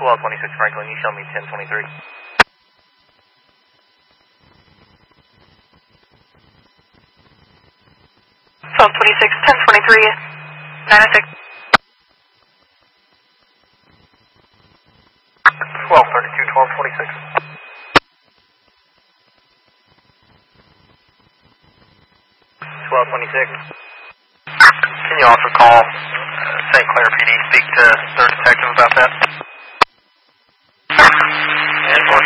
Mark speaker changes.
Speaker 1: 1226 Franklin, you show me 1023.
Speaker 2: 1226, 1023, 906.
Speaker 1: 1232, 1226. 1226. Can you also call St. Clair PD, speak to 3rd Detective about that? And